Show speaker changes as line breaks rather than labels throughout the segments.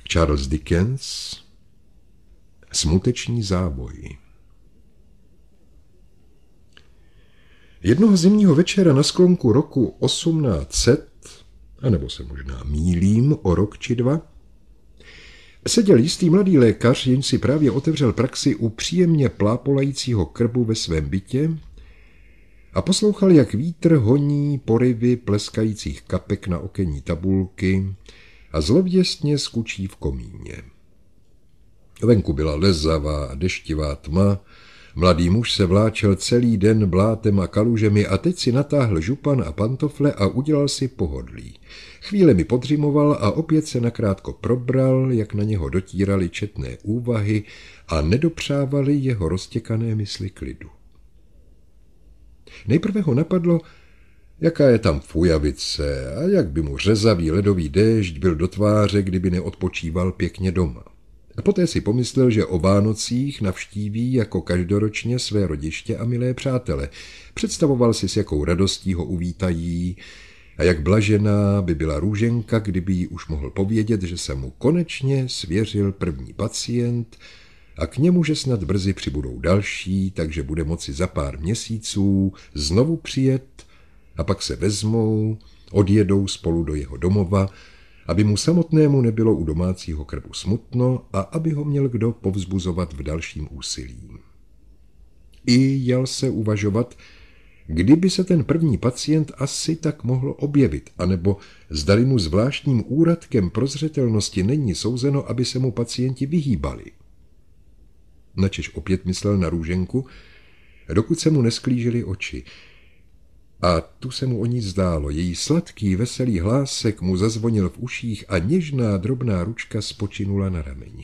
Charles Dickens, Smuteční závoj. Jednoho zimního večera na sklonku roku 1800, anebo se možná mýlím o rok či dva, seděl jistý mladý lékař, jenž si právě otevřel praxi u příjemně plápolajícího krbu ve svém bytě a poslouchal, jak vítr honí poryvy pleskajících kapek na okenní tabulky a zlověstně skučí v komíně. Venku byla lezavá a deštivá tma, mladý muž se vláčel celý den blátem a kalužemi a teď si natáhl župan a pantofle a udělal si pohodlí. Chvíle mi podřimoval a opět se nakrátko probral, jak na něho dotírali četné úvahy a nedopřávali jeho roztěkané mysli klidu. Nejprve ho napadlo, jaká je tam fujavice a jak by mu řezavý ledový déšť byl do tváře, kdyby neodpočíval pěkně doma. A poté si pomyslel, že o Vánocích navštíví jako každoročně své rodiště a milé přátele. Představoval si, s jakou radostí ho uvítají a jak blažená by byla Růženka, kdyby jí už mohl povědět, že se mu konečně svěřil první pacient a k němu, že snad brzy přibudou další, takže bude moci za pár měsíců znovu přijet a pak se vezmou, odjedou spolu do jeho domova, aby mu samotnému nebylo u domácího krbu smutno a aby ho měl kdo povzbuzovat v dalším úsilí. I jel se uvažovat, kdyby se ten první pacient asi tak mohl objevit, anebo zdali mu zvláštním úradkem prozřetelnosti není souzeno, aby se mu pacienti vyhýbali. Načež opět myslel na Růženku, dokud se mu nesklížily oči. A tu se mu o ní zdálo. Její sladký, veselý hlásek mu zazvonil v uších a něžná, drobná ručka spočinula na rameni.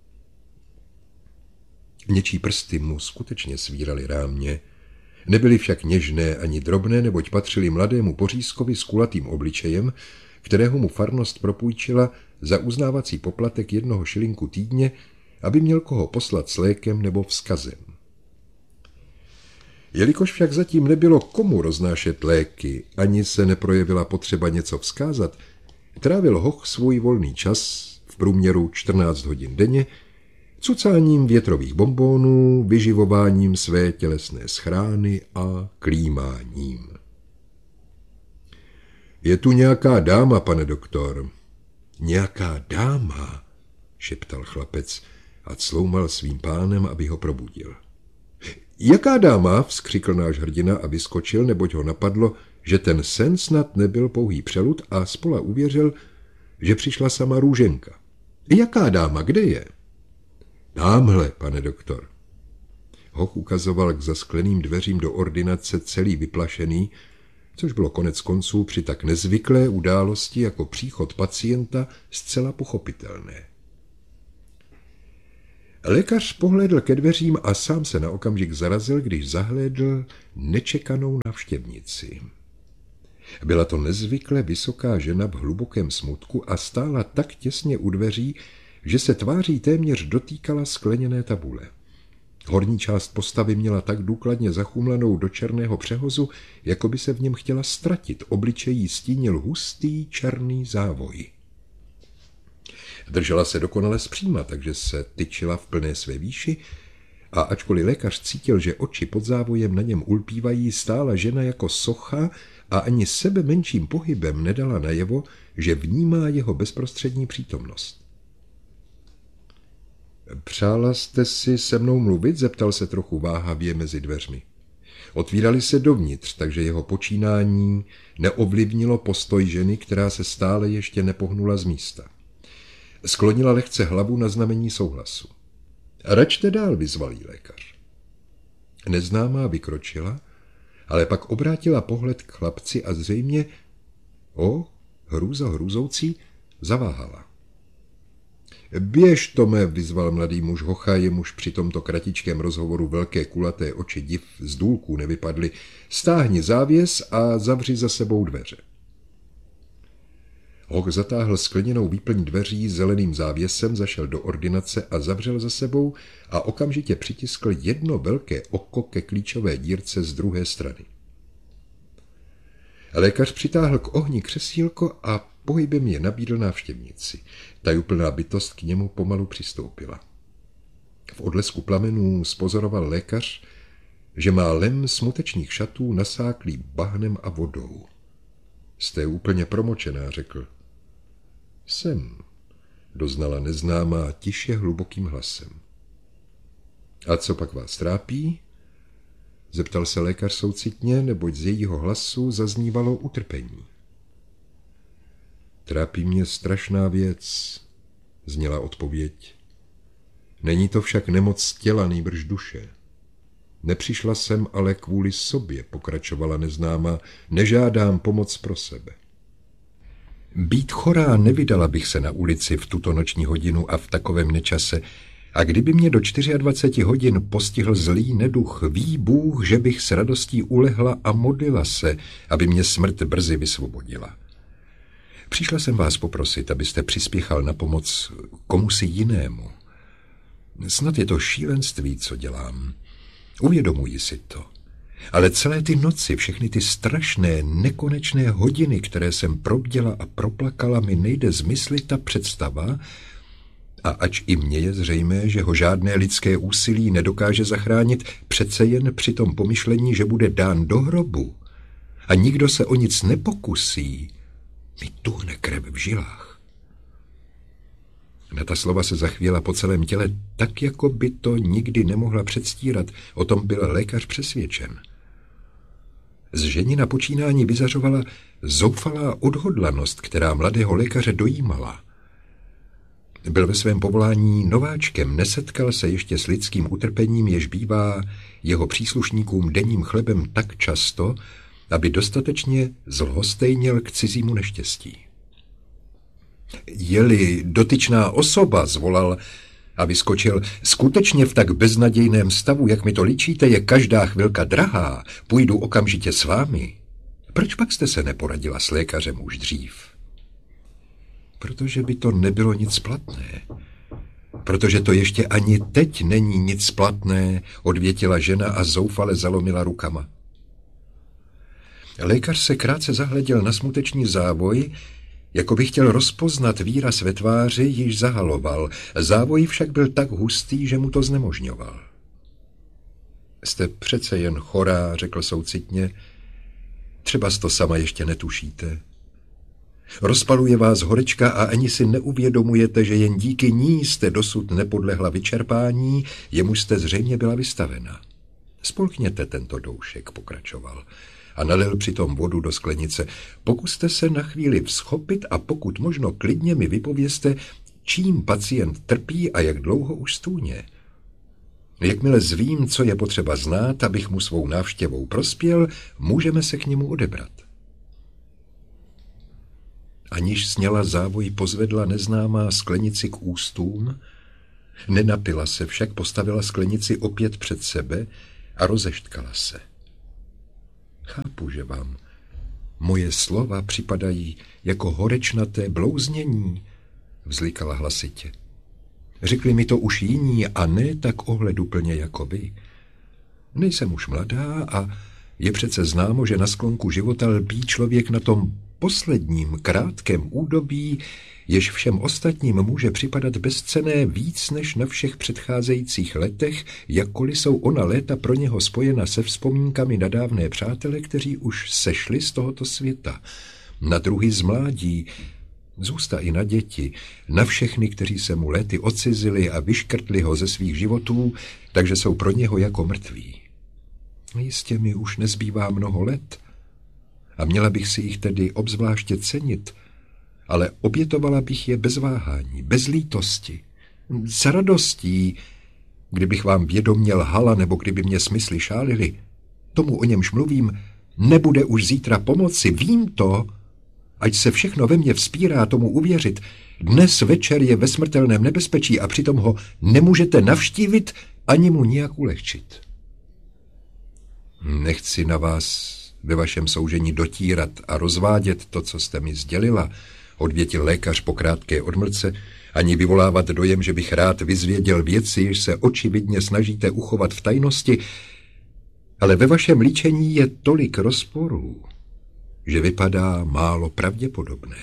Něčí prsty mu skutečně svíraly rámě. Nebyly však něžné ani drobné, neboť patřili mladému pořízkovi s kulatým obličejem, kterého mu farnost propůjčila za uznávací poplatek 1 šilinku týdně, aby měl koho poslat s lékem nebo vzkazem. Jelikož však zatím nebylo komu roznášet léky, ani se neprojevila potřeba něco vzkázat, trávil Hoch svůj volný čas, v průměru 14 hodin denně, cucáním větrových bonbónů, vyživováním své tělesné schrány a klímáním. Je tu nějaká dáma, pane doktor? Nějaká dáma, šeptal chlapec a cloumal svým pánem, aby ho probudil. Jaká dáma? Vzkřikl náš hrdina a vyskočil, neboť ho napadlo, že ten sen snad nebyl pouhý přelud a spola uvěřil, že přišla sama Růženka. Jaká dáma? Kde je? Támhle, pane doktor. Hoch ukazoval k zaskleným dveřím do ordinace celý vyplašený, což bylo konec konců při tak nezvyklé události jako příchod pacienta zcela pochopitelné. Lékař pohlédl ke dveřím a sám se na okamžik zarazil, když zahlédl nečekanou navštěvnici. Byla to nezvykle vysoká žena v hlubokém smutku a stála tak těsně u dveří, že se tváří téměř dotýkala skleněné tabule. Horní část postavy měla tak důkladně zachumlanou do černého přehozu, jako by se v něm chtěla ztratit. Obličej jí stínil hustý černý závoj. Držela se dokonale zpříma, takže se tyčila v plné své výši a ačkoliv lékař cítil, že oči pod závojem na něm ulpívají, stála žena jako socha a ani sebe menším pohybem nedala najevo, že vnímá jeho bezprostřední přítomnost. Přála jste si se mnou mluvit? Zeptal se trochu váhavě mezi dveřmi. Otvírali se dovnitř, takže jeho počínání neovlivnilo postoj ženy, která se stále ještě nepohnula z místa. Sklonila lehce hlavu na znamení souhlasu. Račte dál, vyzval jí lékař. Neznámá vykročila, ale pak obrátila pohled k chlapci a zřejmě, hrůza hrůzoucí, zaváhala. Běž, Tome, vyzval mladý muž Hocha, jemuž při tomto kratičkém rozhovoru velké kulaté oči div z důlků nevypadly. Stáhni závěs a zavři za sebou dveře. Hoch zatáhl skleněnou výplň dveří zeleným závěsem, zašel do ordinace a zavřel za sebou a okamžitě přitiskl jedno velké oko ke klíčové dírce z druhé strany. Lékař přitáhl k ohni křesílko a pohybem je nabídl návštěvnici. Tajuplná bytost k němu pomalu přistoupila. V odlesku plamenů spozoroval lékař, že má lem smutečných šatů nasáklý bahnem a vodou. Jste úplně promočená, řekl. Jsem, doznala neznámá tiše hlubokým hlasem. A co pak vás trápí? Zeptal se lékař soucitně, neboť z jejího hlasu zaznívalo utrpení. Trápí mě strašná věc, zněla odpověď. Není to však nemoc těla, nýbrž duše. Nepřišla jsem ale kvůli sobě, pokračovala neznámá, nežádám pomoc pro sebe. Být chorá nevydala bych se na ulici v tuto noční hodinu a v takovém nečase, a kdyby mě do 24 hodin postihl zlý neduch, ví Bůh, že bych s radostí ulehla a modlila se, aby mě smrt brzy vysvobodila. Přišla jsem vás poprosit, abyste přispěchal na pomoc komusi jinému. Snad je to šílenství, co dělám. Uvědomuji si to. Ale celé ty noci, všechny ty strašné, nekonečné hodiny, které jsem probděla a proplakala, mi nejde zmyslit ta představa, a ač i mně je zřejmé, že ho žádné lidské úsilí nedokáže zachránit, přece jen při tom pomyšlení, že bude dán do hrobu a nikdo se o nic nepokusí, mi tuhne krev v žilách. Na ta slova se zachvěla po celém těle, tak jako by to nikdy nemohla předstírat, o tom byl lékař přesvědčen. Z ženina počínání vyzařovala zoufalá odhodlanost, která mladého lékaře dojímala. Byl ve svém povolání nováčkem, nesetkal se ještě s lidským utrpením, jež bývá jeho příslušníkům denním chlebem tak často, aby dostatečně zlhostejněl k cizímu neštěstí. Je-li dotyčná osoba, zvolal a vyskočil, skutečně v tak beznadějném stavu, jak mi to líčíte, je každá chvilka drahá, půjdu okamžitě s vámi. Proč pak jste se neporadila s lékařem už dřív? Protože by to nebylo nic platné. Protože to ještě ani teď není nic platné, odvětila žena a zoufale zalomila rukama. Lékař se krátce zahleděl na smuteční závoj, jako by chtěl rozpoznat výraz ve tváři, již zahaloval. Závoj však byl tak hustý, že mu to znemožňoval. Jste přece jen chorá, řekl soucitně. Třeba to sama ještě netušíte. Rozpaluje vás horečka a ani si neuvědomujete, že jen díky ní jste dosud nepodlehla vyčerpání, jemuž jste zřejmě byla vystavena. Spolkněte tento doušek, pokračoval, a nalil přitom vodu do sklenice. Pokuste se na chvíli vzchopit a pokud možno klidně mi vypovězte, čím pacient trpí a jak dlouho už stůně. Jakmile zvím, co je potřeba znát, abych mu svou návštěvou prospěl, můžeme se k němu odebrat. Aniž sněla závoj, pozvedla neznámá sklenici k ústům, nenapila se, však postavila sklenici opět před sebe a rozeštkala se. Chápu, že vám moje slova připadají jako horečnaté blouznění, vzlikala hlasitě. Řekli mi to už jiní a ne tak ohleduplně jako vy. Nejsem už mladá a je přece známo, že na sklonku života lpí člověk na tom posledním krátkém údobí, jež všem ostatním může připadat bezcenné víc než na všech předcházejících letech, jakkoliv jsou ona léta pro něho spojena se vzpomínkami na dávné přátele, kteří už sešli z tohoto světa, na druhy z mládí, zůsta i na děti, na všechny, kteří se mu léty odcizili a vyškrtli ho ze svých životů, takže jsou pro něho jako mrtví. Jistě mi už nezbývá mnoho let a měla bych si jich tedy obzvláště cenit, ale obětovala bych je bez váhání, bez lítosti, s radostí, kdybych vám vědomě lhala nebo kdyby mě smysly šálily. Tomu, o němž mluvím, nebude už zítra pomoci, vím to, ať se všechno ve mně vzpírá tomu uvěřit. Dnes večer je ve smrtelném nebezpečí a přitom ho nemůžete navštívit ani mu nijak ulehčit. Nechci na vás ve vašem soužení dotírat a rozvádět to, co jste mi sdělila, odvětil lékař po krátké odmlce, ani vyvolávat dojem, že bych rád vyzvěděl věci, jež se očividně snažíte uchovat v tajnosti, ale ve vašem líčení je tolik rozporů, že vypadá málo pravděpodobné.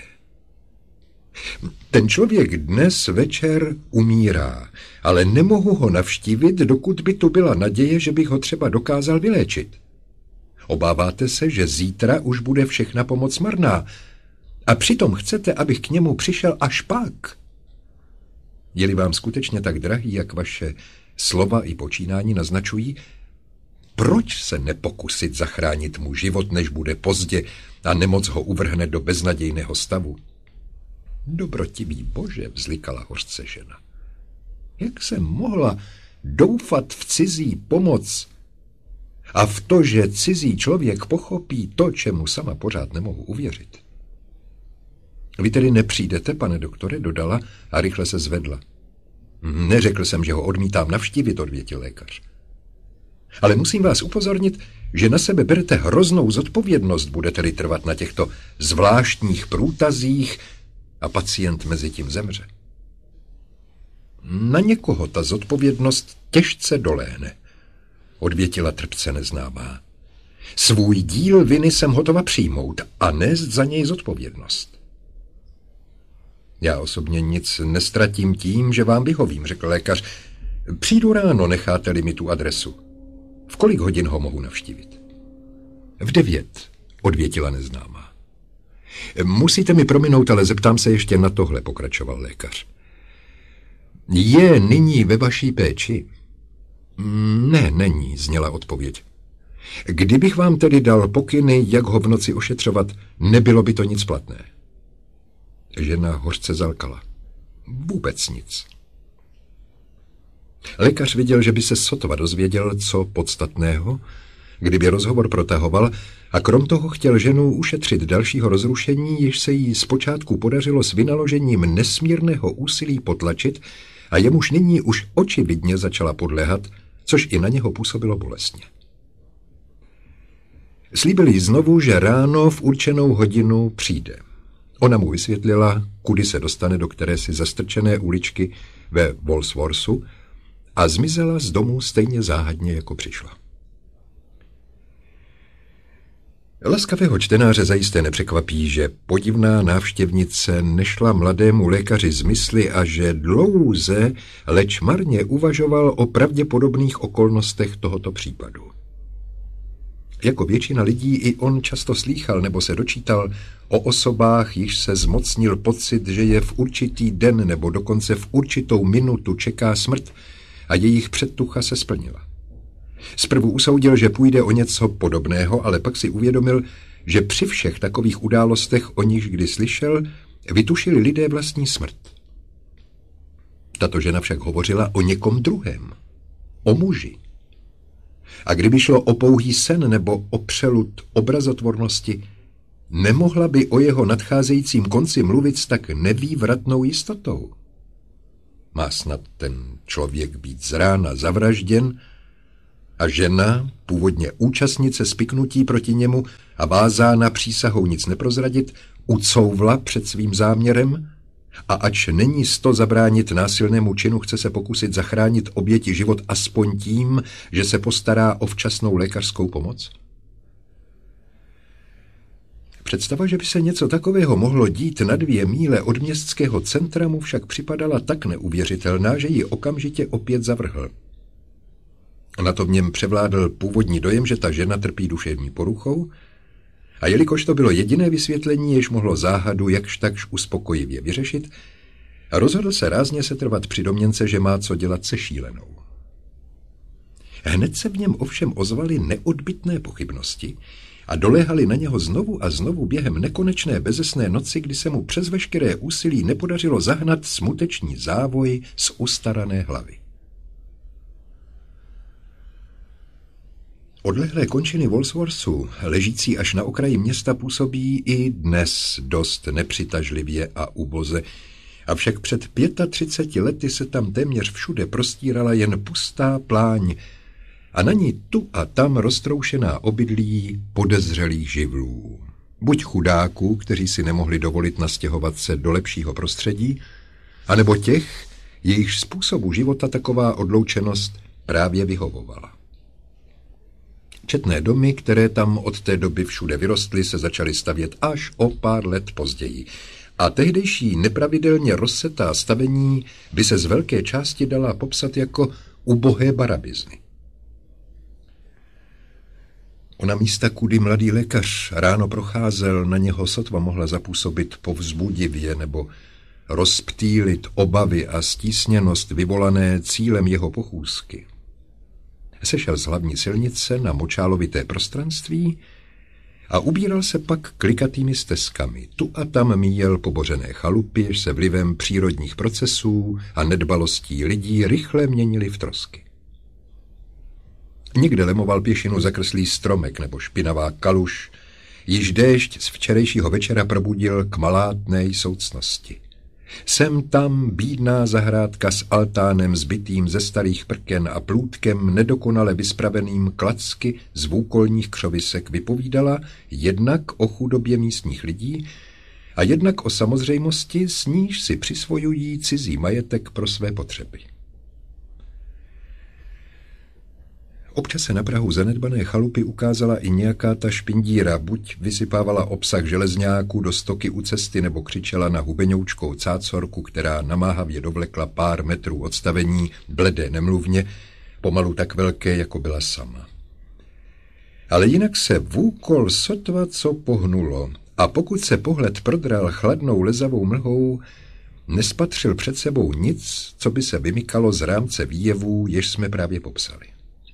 Ten člověk dnes večer umírá, ale nemohu ho navštívit, dokud by tu byla naděje, že bych ho třeba dokázal vyléčit. Obáváte se, že zítra už bude všechna pomoc marná a přitom chcete, abych k němu přišel až pak. Je-li vám skutečně tak drahý, jak vaše slova i počínání naznačují, proč se nepokusit zachránit mu život, než bude pozdě a nemoc ho uvrhne do beznadějného stavu? Dobrotivý Bože, vzlikala hořce žena. Jak se mohla doufat v cizí pomoc a v to, že cizí člověk pochopí to, čemu sama pořád nemohu uvěřit? Vy tedy nepřijdete, pane doktore, dodala a rychle se zvedla. Neřekl jsem, že ho odmítám navštívit, odvětil lékař. Ale musím vás upozornit, že na sebe berete hroznou zodpovědnost, budete-li trvat na těchto zvláštních průtazích a pacient mezi tím zemře. Na někoho ta zodpovědnost těžce doléhne, odvětila trpce neznámá. Svůj díl viny jsem hotova přijmout a nést za něj zodpovědnost. Já osobně nic nestratím tím, že vám vyhovím, řekl lékař. Přijdu ráno, necháte-li mi tu adresu. V kolik hodin ho mohu navštívit? V 9, odvětila neznámá. Musíte mi prominout, ale zeptám se ještě na tohle, pokračoval lékař. Je nyní ve vaší péči? Ne, není, zněla odpověď. Kdybych vám tedy dal pokyny, jak ho v noci ošetřovat, nebylo by to nic platné. Žena hořce zalkala. Vůbec nic. Lékař viděl, že by se sotva dozvěděl, co podstatného, kdyby rozhovor protahoval, a krom toho chtěl ženu ušetřit dalšího rozrušení, jež se jí zpočátku podařilo s vynaložením nesmírného úsilí potlačit a jemuž nyní už očividně začala podléhat, což i na něho působilo bolestně. Slíbil jí znovu, že ráno v určenou hodinu přijde. Ona mu vysvětlila, kudy se dostane do kterési zastrčené uličky ve Walsworthu a zmizela z domu stejně záhadně, jako přišla. Laskavého čtenáře zajisté nepřekvapí, že podivná návštěvnice nešla mladému lékaři z mysli a že dlouze, leč marně uvažoval o pravděpodobných okolnostech tohoto případu. Jako většina lidí i on často slýchal nebo se dočítal o osobách, již se zmocnil pocit, že je v určitý den nebo dokonce v určitou minutu čeká smrt a jejich předtucha se splnila. Zprvu usoudil, že půjde o něco podobného, ale pak si uvědomil, že při všech takových událostech, o nichž kdy slyšel, vytušili lidé vlastní smrt. Tato žena však hovořila o někom druhém, o muži. A kdyby šlo o pouhý sen nebo o přelud obrazotvornosti, nemohla by o jeho nadcházejícím konci mluvit s tak nevývratnou jistotou. Má snad ten člověk být z rána zavražděn a žena, původně účastnice spiknutí proti němu a vázána přísahou nic neprozradit, ucouvla před svým záměrem a ač není s to zabránit násilnému činu, chce se pokusit zachránit oběti život aspoň tím, že se postará o včasnou lékařskou pomoc? Představa, že by se něco takového mohlo dít na 2 míle od městského centra, mu však připadala tak neuvěřitelná, že ji okamžitě opět zavrhl. Na to v něm převládl původní dojem, že ta žena trpí duševní poruchou, a jelikož to bylo jediné vysvětlení, jež mohlo záhadu jakž takž uspokojivě vyřešit, rozhodl se rázně setrvat při domněnce, že má co dělat se šílenou. Hned se v něm ovšem ozvaly neodbytné pochybnosti a doléhaly na něho znovu a znovu během nekonečné bezesné noci, kdy se mu přes veškeré úsilí nepodařilo zahnat smuteční závoj z ustarané hlavy. Odlehlé končiny Walsworthu, ležící až na okraji města, působí i dnes dost nepřitažlivě a uboze, avšak před 35 lety se tam téměř všude prostírala jen pustá pláň a na ní tu a tam roztroušená obydlí podezřelých živlů. Buď chudáků, kteří si nemohli dovolit nastěhovat se do lepšího prostředí, anebo těch, jejichž způsobu života taková odloučenost právě vyhovovala. Četné domy, které tam od té doby všude vyrostly, se začaly stavět až o pár let později. A tehdejší nepravidelně rozsetá stavení by se z velké části dala popsat jako ubohé barabizny. Ona místa, kudy mladý lékař ráno procházel, na něho sotva mohla zapůsobit povzbudivě nebo rozptýlit obavy a stísněnost vyvolané cílem jeho pochůzky. Sešel z hlavní silnice na močálovité prostranství a ubíral se pak klikatými stezkami. Tu a tam míjel pobořené chalupy, jež se vlivem přírodních procesů a nedbalostí lidí rychle měnily v trosky. Někde lemoval pěšinu zakreslý stromek nebo špinavá kaluž, již déšť z včerejšího večera probudil k malátné soucnosti. Sem tam bídná zahrádka s altánem zbytým ze starých prken a plůtkem nedokonale vyspraveným klacky z vůkolních křovisek vypovídala jednak o chudobě místních lidí a jednak o samozřejmosti, s níž si přisvojují cizí majetek pro své potřeby. Občas se na prahu zanedbané chalupy ukázala i nějaká ta špindíra, buď vysypávala obsah železňáků do stoky u cesty, nebo křičela na hubeňoučkou cácorku, která namáhavě dovlekla pár metrů odstavení, bledé nemluvně, pomalu tak velké, jako byla sama. Ale jinak se vůkol sotva co pohnulo, a pokud se pohled prodral chladnou lezavou mlhou, nespatřil před sebou nic, co by se vymykalo z rámce výjevů, jež jsme právě popsali.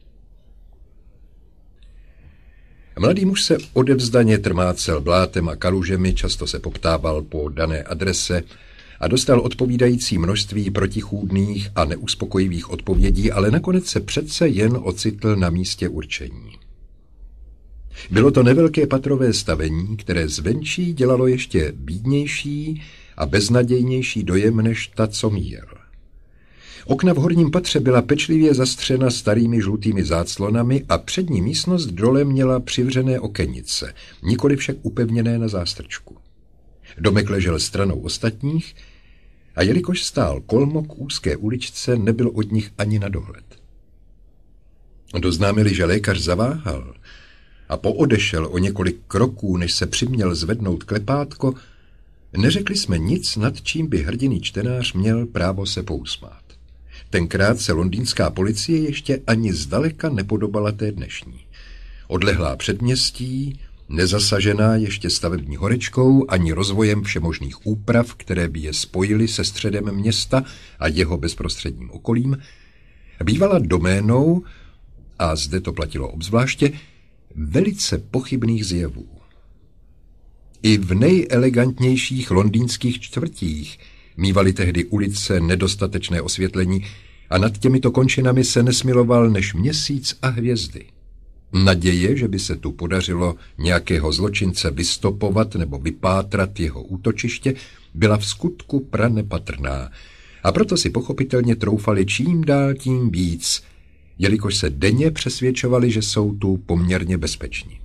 Mladý muž se odevzdaně trmácel blátem a kalužemi, často se poptával po dané adrese a dostal odpovídající množství protichůdných a neuspokojivých odpovědí, ale nakonec se přece jen ocitl na místě určení. Bylo to nevelké patrové stavení, které zvenčí dělalo ještě bídnější a beznadějnější dojem než ta, co míjel. Okna v horním patře byla pečlivě zastřena starými žlutými záclonami a přední místnost dole měla přivřené okenice, nikoli však upevněné na zástrčku. Domek ležel stranou ostatních a jelikož stál kolmo k úzké uličce, nebyl od nich ani na dohled. Doznámili, že lékař zaváhal a poodešel o několik kroků, než se přiměl zvednout klepátko, neřekli jsme nic, nad čím by hrdinný čtenář měl právo se pousmát. Tenkrát se londýnská policie ještě ani zdaleka nepodobala té dnešní. Odlehlá předměstí, nezasažená ještě stavební horečkou ani rozvojem všemožných úprav, které by je spojily se středem města a jeho bezprostředním okolím, bývala doménou, a zde to platilo obzvláště, velice pochybných zjevů. I v nejelegantnějších londýnských čtvrtích mívaly tehdy ulice nedostatečné osvětlení a nad těmito končinami se nesmiloval než měsíc a hvězdy. Naděje, že by se tu podařilo nějakého zločince vystopovat nebo vypátrat jeho útočiště, byla v skutku pranepatrná a proto si pochopitelně troufali čím dál tím víc, jelikož se denně přesvědčovali, že jsou tu poměrně bezpeční.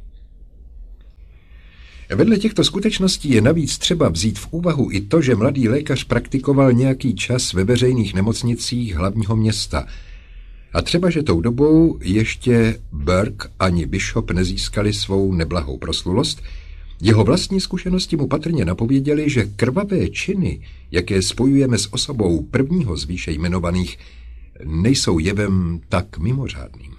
Vedle těchto skutečností je navíc třeba vzít v úvahu i to, že mladý lékař praktikoval nějaký čas ve veřejných nemocnicích hlavního města a třeba, že tou dobou ještě Burke ani Bishop nezískali svou neblahou proslulost, jeho vlastní zkušenosti mu patrně napověděly, že krvavé činy, jaké spojujeme s osobou prvního z výše jmenovaných, nejsou jevem tak mimořádným.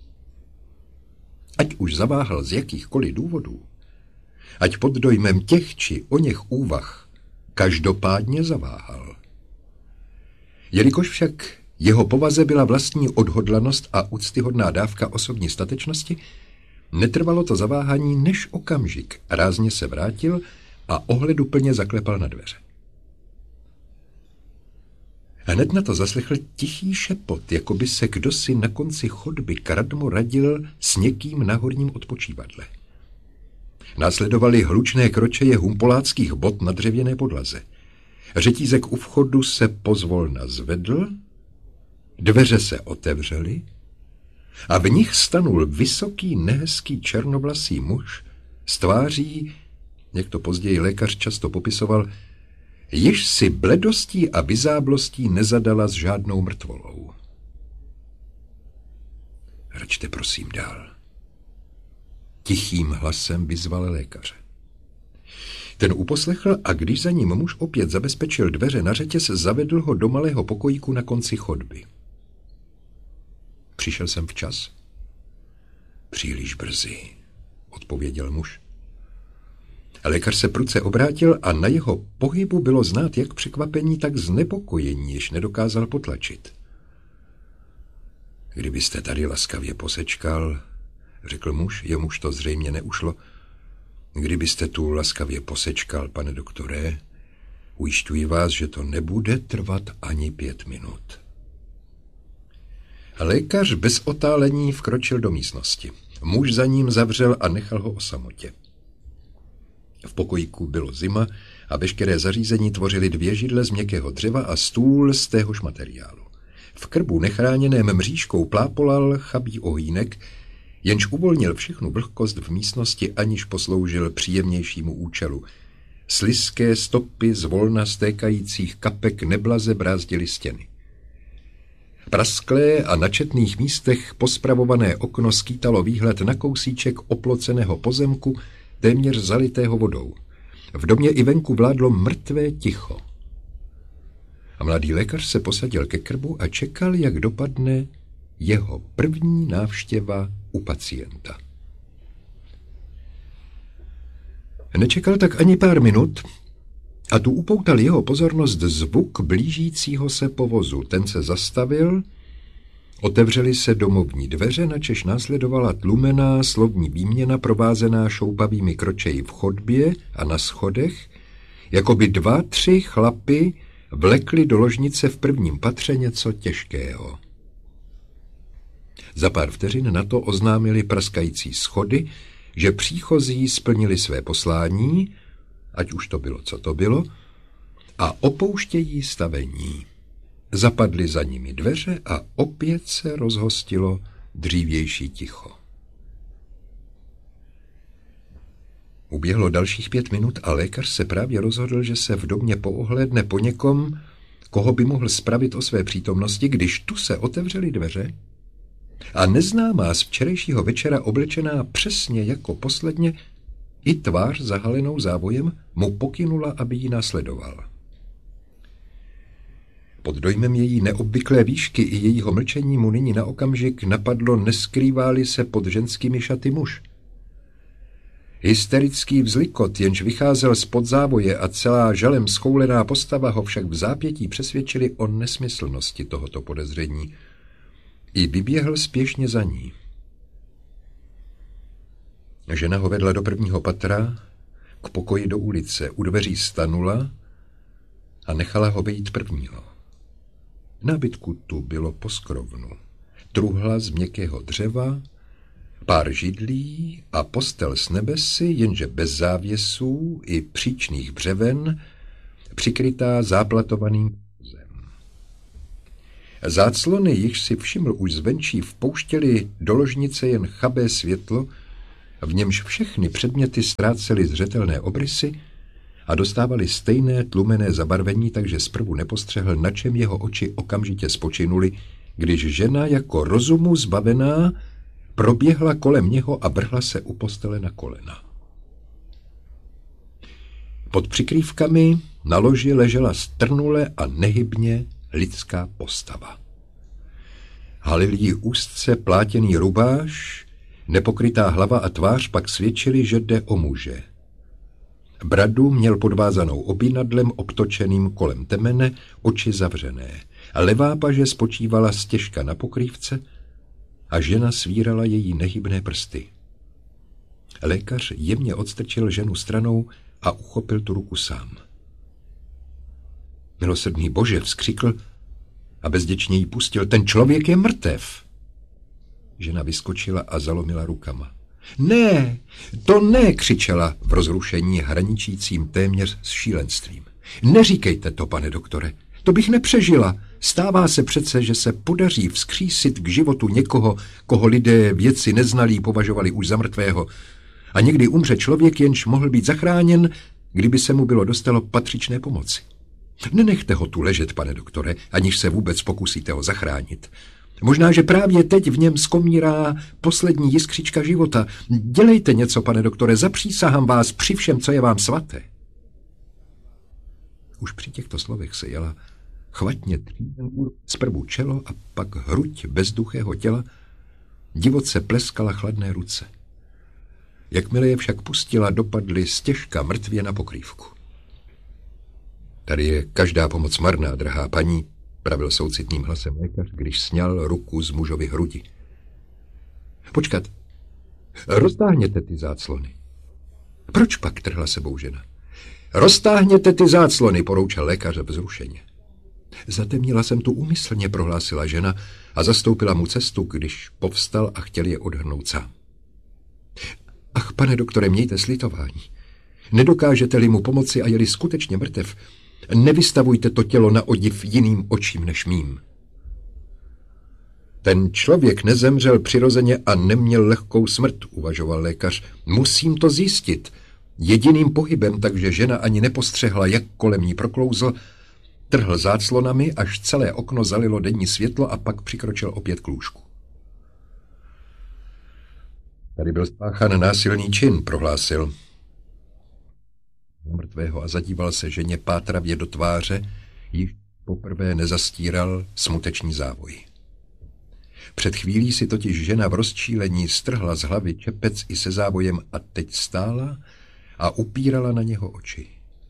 Ať už zaváhal z jakýchkoliv důvodů, ať pod dojmem těch či oněch úvah, každopádně zaváhal. Jelikož však jeho povaze byla vlastní odhodlanost a úctyhodná dávka osobní statečnosti, netrvalo to zaváhání než okamžik, rázně se vrátil a ohleduplně zaklepal na dveře. Hned na to zaslechl tichý šepot, jako by se kdosi na konci chodby kradmo radil s někým na horním odpočívadle. Následovaly hlučné kročeje humpoláckých bot na dřevěné podlaze. Řetízek u vchodu se pozvolna zvedl, dveře se otevřely a v nich stanul vysoký, nehezký černovlasý muž s tváří, jak to později lékař často popisoval, již si bledostí a vyzáblostí nezadala s žádnou mrtvolou. Račte prosím dál, tichým hlasem vyzval lékaře. Ten uposlechl a když za ním muž opět zabezpečil dveře na řetěz, zavedl ho do malého pokojíku na konci chodby. Přišel jsem včas? Příliš brzy, odpověděl muž. Lékař se prudce obrátil a na jeho pohybu bylo znát jak překvapení, tak znepokojení, jež nedokázal potlačit. Kdybyste tady laskavě posečkal, řekl muž, jemuž to zřejmě neušlo. Kdybyste tu laskavě posečkal, pane doktore, ujišťuji vás, že to nebude trvat ani 5 minut. Lékař bez otálení vkročil do místnosti. Muž za ním zavřel a nechal ho o samotě. V pokojíku bylo zima a veškeré zařízení tvořily 2 židle z měkkého dřeva a stůl z téhož materiálu. V krbu nechráněném mřížkou plápolal chabý ohýnek, jenž uvolnil všechnu vlhkost v místnosti, aniž posloužil příjemnějšímu účelu. Slizké stopy zvolna stékajících kapek neblaze brázdily stěny. Prasklé a na četných místech pospravované okno skýtalo výhled na kousíček oploceného pozemku, téměř zalitého vodou. V domě i venku vládlo mrtvé ticho. A mladý lékař se posadil ke krbu a čekal, jak dopadne jeho první návštěva u pacienta. Nečekal tak ani pár minut a tu upoutal jeho pozornost zvuk blížícího se povozu. Ten se zastavil, otevřely se domovní dveře, načež následovala tlumená slovní výměna provázená šoupavými kročeji v chodbě a na schodech, jako by 2, 3 chlapy vlekli do ložnice v prvním patře něco těžkého. Za pár vteřin na to oznámili praskající schody, že příchozí splnili své poslání, ať už to bylo, co to bylo, a opouštějí stavení. Zapadly za nimi dveře a opět se rozhostilo dřívější ticho. Uběhlo dalších 5 minut a lékař se právě rozhodl, že se v domě poohlédne po někom, koho by mohl spravit o své přítomnosti, když tu se otevřely dveře a neznámá z včerejšího večera oblečená přesně jako posledně i tvář zahalenou závojem mu pokynula, aby ji následoval. Pod dojmem její neobvyklé výšky i jejího mlčení mu nyní na okamžik napadlo, neskrývá-li se pod ženskými šaty muž. Hysterický vzlikot, jenž vycházel spod závoje, a celá žalem schoulená postava ho však v zápětí přesvědčili o nesmyslnosti tohoto podezření. I vyběhl spěšně za ní. Žena ho vedla do prvního patra, k pokoji do ulice, u dveří stanula a nechala ho vejít prvního. Nábytku tu bylo poskrovnu, truhla z měkkého dřeva, pár židlí a postel s nebesy, jenže bez závěsů i příčných břeven, přikrytá záplatovaným zem. Záclony, jichž si všiml už zvenčí, vpouštěly do ložnice jen chabé světlo, v němž všechny předměty ztrácely zřetelné obrysy a dostávaly stejné tlumené zabarvení, takže zprvu nepostřehl, na čem jeho oči okamžitě spočinuly, když žena jako rozumu zbavená proběhla kolem něho a vrhla se u postele na kolena. Pod přikrývkami na loži ležela strnule a nehybně lidská postava. Halil jí úzce plátěný rubáš, nepokrytá hlava a tvář pak svědčili, že jde o muže. Bradu měl podvázanou obinadlem obtočeným kolem temene, oči zavřené. Levá paže spočívala stěžka na pokrývce a žena svírala její nehybné prsty. Lékař jemně odstrčil ženu stranou a uchopil tu ruku sám. Milosrdný Bože, vzkřikl a bezděčně jí pustil, ten člověk je mrtev. Žena vyskočila a zalomila rukama. Ne, to ne, křičela v rozrušení hraničícím téměř s šílenstvím. Neříkejte to, pane doktore, to bych nepřežila. Stává se přece, že se podaří vzkřísit k životu někoho, koho lidé věci neznalí považovali už za mrtvého. A někdy umře člověk, jenž mohl být zachráněn, kdyby se mu bylo dostalo patřičné pomoci. Nenechte ho tu ležet, pane doktore, aniž se vůbec pokusíte ho zachránit.
Možná, že právě teď v něm skomírá poslední jiskřička života. Dělejte něco, pane doktore, zapřísahám vás při všem, co je vám svaté. Už při těchto slovech se jela chvatně tříden zprvu čelo a pak hruď bezduchého těla, divoce pleskala chladné ruce. Jakmile je však pustila, dopadly stěžka mrtvě na pokrývku. Tady je každá pomoc marná, drahá paní, pravil soucitným hlasem lékař, když sňal ruku z mužovy hrudi. Počkat, roztáhněte ty záclony. Proč pak, trhla sebou žena? Roztáhněte ty záclony, poroučel lékař vzrušeně. Zatemnila jsem tu úmyslně, prohlásila žena a zastoupila mu cestu, když povstal a chtěl je odhrnout sám. Ach, pane doktore, mějte slitování. Nedokážete-li mu pomoci a je-li skutečně mrtev, nevystavujte to tělo na odiv jiným očím než mým. Ten člověk nezemřel přirozeně a neměl lehkou smrt, uvažoval lékař. Musím to zjistit. Jediným pohybem, takže žena ani nepostřehla, jak kolem ní proklouzl, trhl záclonami, až celé okno zalilo denní světlo a pak přikročil opět k lůžku. Tady byl spáchán násilný čin, prohlásil mrtvého a zadíval se ženě pátravě do tváře, již poprvé nezastíral smuteční závoj. Před chvílí si totiž žena v rozčílení strhla z hlavy čepec i se závojem a teď stála a upírala na něho oči.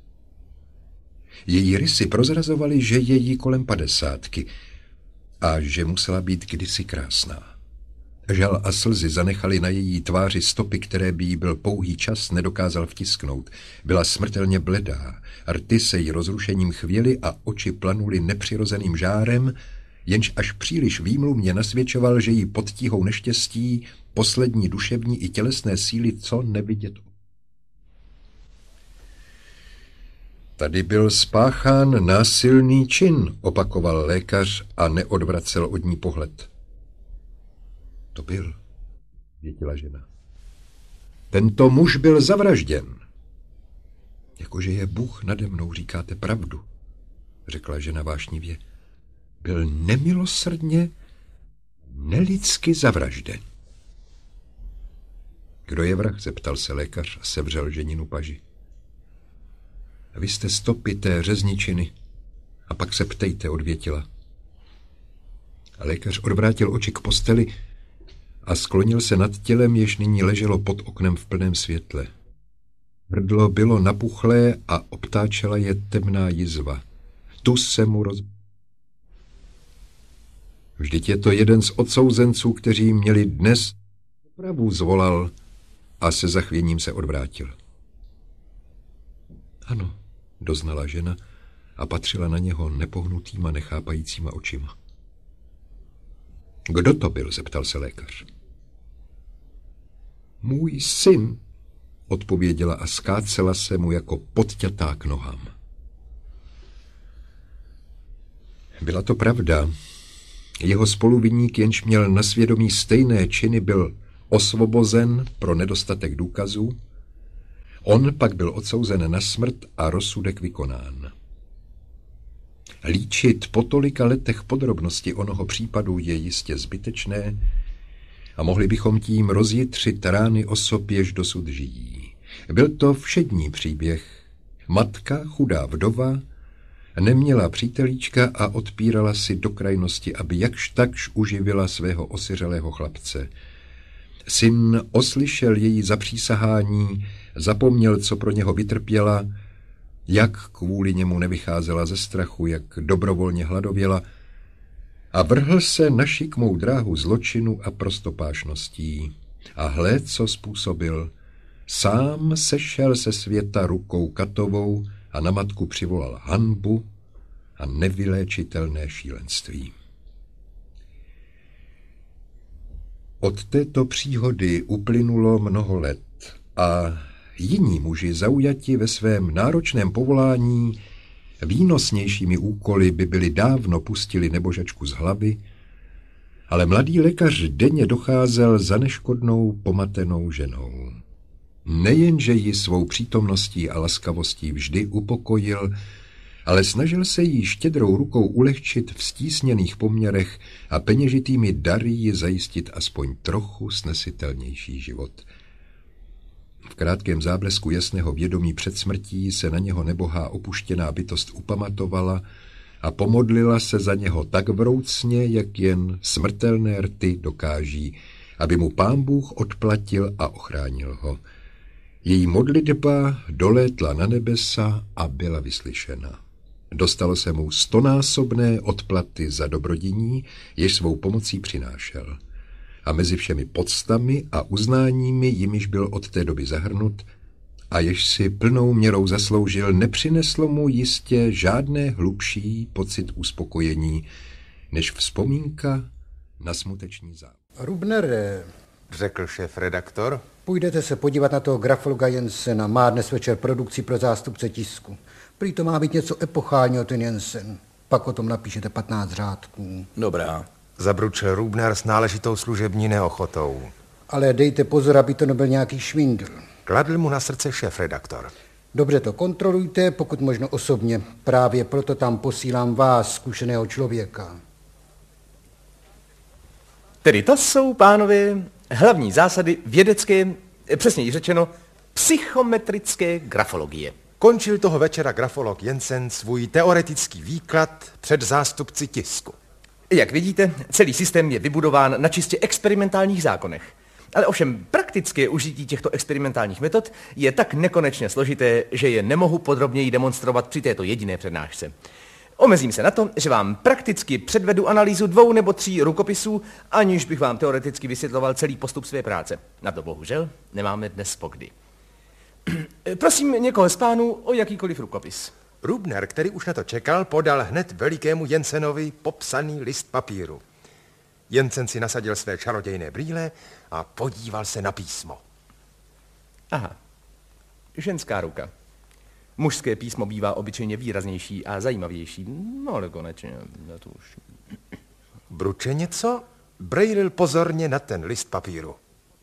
Její rysy prozrazovaly, že je jí kolem 50 a že musela být kdysi krásná. Žal a slzy zanechaly na její tváři stopy, které by jí byl pouhý čas nedokázal vtisknout. Byla smrtelně bledá, rty se jí rozrušením chvěly a oči planuly nepřirozeným žárem, jenž až příliš výmluvně nasvědčoval, že jí pod tíhou neštěstí poslední duševní i tělesné síly co nevidět. Tady byl spáchán násilný čin, opakoval lékař a neodvracel od ní pohled. To byl, větila žena. Tento muž byl zavražděn. Jakože je Bůh nade mnou, říkáte pravdu, řekla žena vášnivě. Byl nemilosrdně, nelidsky zavražděn. Kdo je vrah, zeptal se lékař a sevřel ženinu paži. Vy jste stopy té řezničiny a pak se ptejte, odvětila. A lékař odvrátil oči k posteli a sklonil se nad tělem, jež nyní leželo pod oknem v plném světle. Hrdlo bylo napuchlé a obtáčela je temná jizva. Tu se mu Vždyť je to jeden z odsouzenců, kteří měli dnes opravu, zvolal a se zachvěním se odvrátil. Ano, doznala žena a patřila na něho nepohnutýma, nechápajícíma očima. Kdo to byl, zeptal se lékař. Můj syn, odpověděla a skácela se mu jako podťatá k nohám. Byla to pravda. Jeho spoluviník, jenž měl na svědomí stejné činy, byl osvobozen pro nedostatek důkazů. On pak byl odsouzen na smrt a rozsudek vykonán. Líčit po tolika letech podrobnosti onoho případu je jistě zbytečné a mohli bychom tím rozjitřit rány osob, jež dosud žijí. Byl to všední příběh. Matka, chudá vdova, neměla přítelíčka a odpírala si do krajnosti, aby jakž takž uživila svého osiřelého chlapce. Syn oslyšel její zapřísahání, zapomněl, co pro něho vytrpěla, jak kvůli němu nevycházela ze strachu, jak dobrovolně hladověla, a vrhl se na šikmou dráhu zločinu a prostopášností. A hle, co způsobil. Sám sešel se světa rukou katovou a na matku přivolal hanbu a nevyléčitelné šílenství. Od této příhody uplynulo mnoho let a jiní muži zaujati ve svém náročném povolání výnosnějšími úkoly by byli dávno pustili nebožačku z hlavy, ale mladý lékař denně docházel za neškodnou pomatenou ženou. Nejenže ji svou přítomností a laskavostí vždy upokojil, ale snažil se jí štědrou rukou ulehčit v stísněných poměrech a peněžitými dary ji zajistit aspoň trochu snesitelnější život. V krátkém záblesku jasného vědomí před smrtí se na něho nebohá opuštěná bytost upamatovala a pomodlila se za něho tak vroucně, jak jen smrtelné rty dokáží, aby mu Pán Bůh odplatil a ochránil ho. Její modlitba dolétla na nebesa a byla vyslyšena. Dostalo se mu 100násobné odplaty za dobrodiní, jež svou pomocí přinášel. A mezi všemi poctami a uznáními, jimiž byl od té doby zahrnut, a jež si plnou měrou zasloužil, nepřineslo mu jistě žádné hlubší pocit uspokojení, než vzpomínka na smuteční závěr.
Rubnere,
řekl šéf-redaktor.
Půjdete se podívat na toho grafologa Jensena, má dnes večer produkci pro zástupce tisku. Prý to má být něco epochálního, ten Jensen. Pak o tom napíšete 15 řádků.
Dobrá.
Zabručil Rubner s náležitou služební neochotou.
Ale dejte pozor, aby to nebyl nějaký švindl.
Kladl mu na srdce šéf-redaktor.
Dobře to kontrolujte, pokud možno osobně. Právě proto tam posílám vás, zkušeného člověka.
Tedy to jsou, pánové, hlavní zásady vědecké, přesněji řečeno, psychometrické grafologie.
Končil toho večera grafolog Jensen svůj teoretický výklad před zástupci tisku.
Jak vidíte, celý systém je vybudován na čistě experimentálních zákonech. Ale ovšem praktické užití těchto experimentálních metod je tak nekonečně složité, že je nemohu podrobněji demonstrovat při této jediné přednášce. Omezím se na to, že vám prakticky předvedu analýzu 2 nebo 3 rukopisů, aniž bych vám teoreticky vysvětloval celý postup své práce. Na to bohužel nemáme dnes pokdy. Prosím někoho z pánů o jakýkoliv rukopis.
Rubner, který už na to čekal, podal hned velikému Jensenovi popsaný list papíru. Jensen si nasadil své čarodějné brýle a podíval se na písmo.
Aha, ženská ruka. Mužské písmo bývá obyčejně výraznější a zajímavější, no ale konečně, to už...
Bruče něco? Brejlil pozorně na ten list papíru.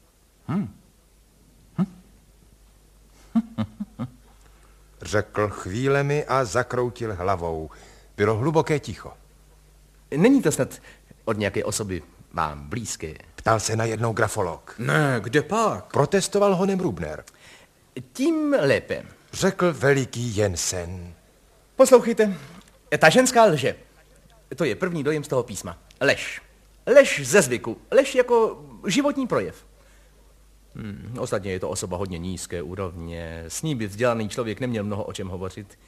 Řekl chvílemi a zakroutil hlavou. Bylo hluboké ticho.
Není to snad od nějaké osoby vám blízké?
Ptal se najednou grafolog.
Ne, kde pak?
Protestoval honem Rubner.
Tím lépe.
Řekl veliký Jensen.
Poslouchejte, ta ženská lže. To je první dojem z toho písma. Lež. Lež ze zvyku. Lež jako životní projev. Ostatně je to osoba hodně nízké úrovně. S ní by vzdělaný člověk neměl mnoho o čem hovořit.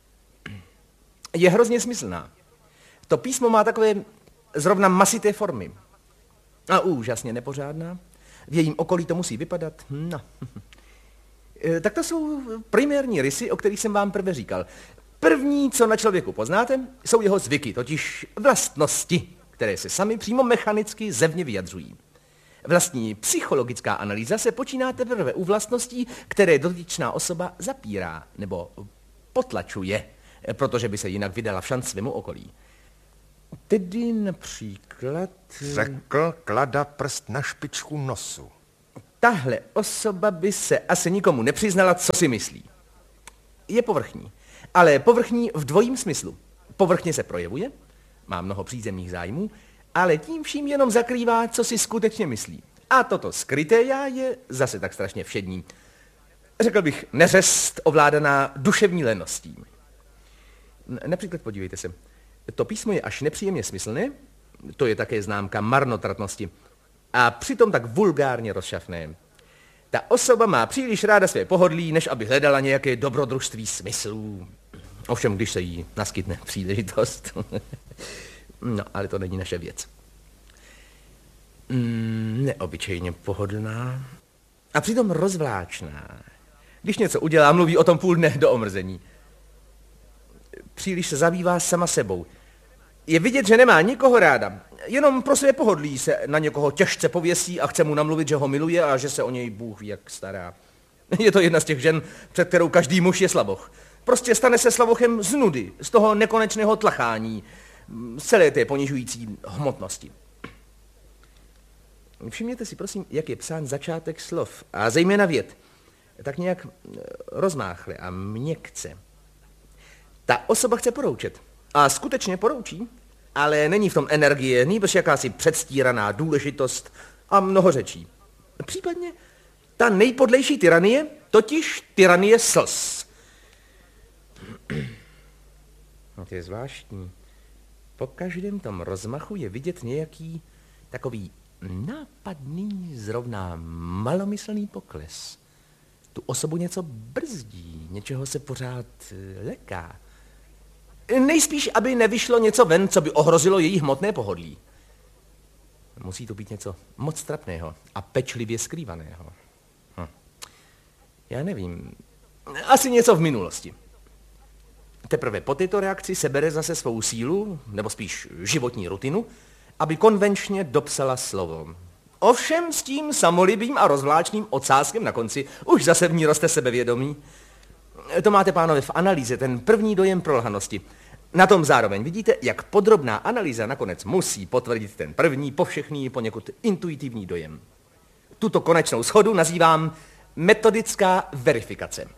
Je hrozně smyslná. To písmo má takové zrovna masité formy. A úžasně nepořádná. V jejím okolí to musí vypadat. No. Tak to jsou primární rysy, o kterých jsem vám prvé říkal. První, co na člověku poznáte, jsou jeho zvyky, totiž vlastnosti, které se sami přímo mechanicky zevně vyjadřují. Vlastní psychologická analýza se počíná teprve u vlastností, které dotyčná osoba zapírá nebo potlačuje, protože by se jinak vydala v šanc svému okolí. Tedy například...
Řekl, klada prst na špičku nosu.
Tahle osoba by se asi nikomu nepřiznala, co si myslí. Je povrchní, ale povrchní v dvojím smyslu. Povrchně se projevuje, má mnoho přízemních zájmů, ale tím vším jenom zakrývá, co si skutečně myslí. A toto skryté já je zase tak strašně všední. Řekl bych neřest ovládaná duševní leností. Například podívejte se, to písmo je až nepříjemně smyslné, to je také známka marnotratnosti, a přitom tak vulgárně rozšafné. Ta osoba má příliš ráda své pohodlí, než aby hledala nějaké dobrodružství smyslů. Ovšem, když se jí naskytne příležitost. No, ale to není naše věc. Neobyčejně pohodlná a přitom rozvláčná. Když něco udělá, mluví o tom půl dne do omrzení. Příliš se zabývá sama sebou. Je vidět, že nemá nikoho ráda. Jenom pro své pohodlí se na někoho těžce pověsí a chce mu namluvit, že ho miluje a že se o něj Bůh ví jak stará. Je to jedna z těch žen, před kterou každý muž je slaboch. Prostě stane se slabochem z nudy, z toho nekonečného tlachání, z celé té ponižující hmotnosti. Všimněte si, prosím, jak je psán začátek slov, a zejména vět. Tak nějak rozmáchle a měkce. Ta osoba chce poroučet. A skutečně poroučí, ale není v tom energie, nýbrž jakási předstíraná důležitost a mnoho řečí. Případně ta nejpodlejší tyranie, totiž tyranie slz. To je zvláštní. Po každém tom rozmachu je vidět nějaký takový nápadný, zrovna malomyslný pokles. Tu osobu něco brzdí, něčeho se pořád leká. Nejspíš, aby nevyšlo něco ven, co by ohrozilo její hmotné pohodlí. Musí to být něco moc trapného a pečlivě skrývaného. Já nevím. Asi něco v minulosti. Teprve po této reakci sebere zase svou sílu, nebo spíš životní rutinu, aby konvenčně dopsala slovo. Ovšem s tím samolibým a rozvláčným ocáskem na konci už zase v ní roste sebevědomí. To máte, pánové, v analýze, ten první dojem prolhanosti. Na tom zároveň vidíte, jak podrobná analýza nakonec musí potvrdit ten první, povšechný, poněkud intuitivní dojem. Tuto konečnou shodu nazývám metodická verifikace.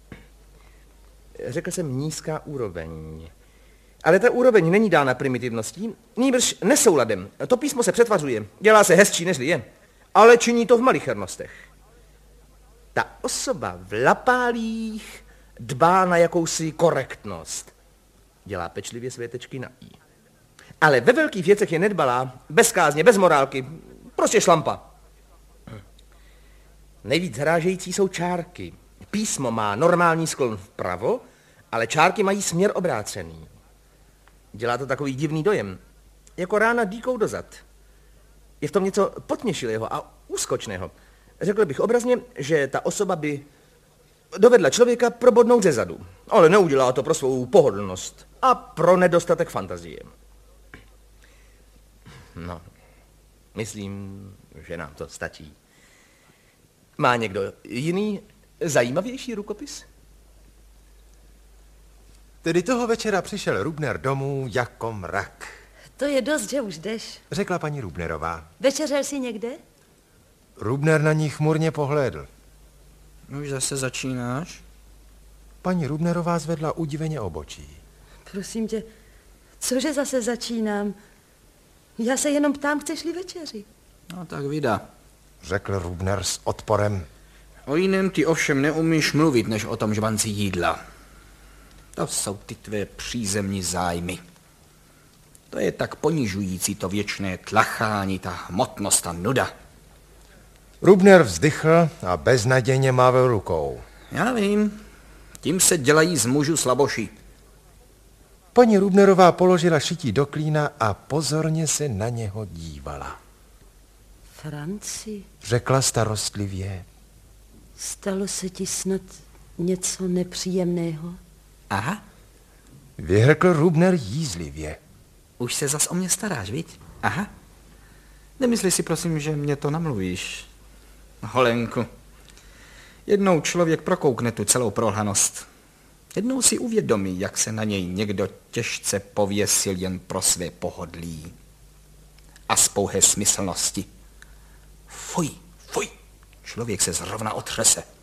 Řekl jsem nízká úroveň. Ale ta úroveň není dána primitivností, nýbrž nesouladem. To písmo se přetvařuje, dělá se hezčí, nežli je, ale činí to v malichernostech. Ta osoba v lapálích dbá na jakousi korektnost. Dělá pečlivě své tečky na i. Ale ve velkých věcech je nedbalá, bez kázně, bez morálky, prostě šlampa. Nejvíc hrážející jsou čárky. Písmo má normální sklon vpravo, ale čárky mají směr obrácený. Dělá to takový divný dojem, jako rána dýkou dozad. Je v tom něco potměšilého a úskočného. Řekl bych obrazně, že ta osoba by dovedla člověka probodnout ze zadu, ale neudělá to pro svou pohodlnost a pro nedostatek fantazie. No, myslím, že nám to stačí. Má někdo jiný zajímavější rukopis?
Tedy toho večera přišel Rubner domů jako mrak.
To je dost, že už jdeš.
Řekla paní Rubnerová.
Večeřel jsi někde?
Rubner na ní chmurně pohlédl.
Už zase začínáš?
Paní Rubnerová zvedla udiveně obočí.
Prosím tě, cože zase začínám? Já se jenom ptám, chceš-li večeři?
No tak vida.
Řekl Rubner s odporem.
O jiném ty ovšem neumíš mluvit, než o tom žvanci jídla. To jsou ty tvé přízemní zájmy. To je tak ponižující to věčné tlachání, ta hmotnost a nuda.
Rubner vzdychl a beznadějně mávil rukou.
Já vím, tím se dělají z mužů slaboši.
Paní Rubnerová položila šití do klína a pozorně se na něho dívala.
Franci,
Řekla starostlivě.
stalo se ti snad něco nepříjemného?
Aha,
Vyhrkl Rubner jízlivě.
už se zas o mě staráš, viď? Aha. Nemysli si, prosím, že mě to namluvíš. Holenku. Jednou člověk prokoukne tu celou prolhanost. Jednou si uvědomí, jak se na něj někdo těžce pověsil jen pro své pohodlí. A z pouhé smyslnosti. Fuj, fuj. Člověk se zrovna otřese.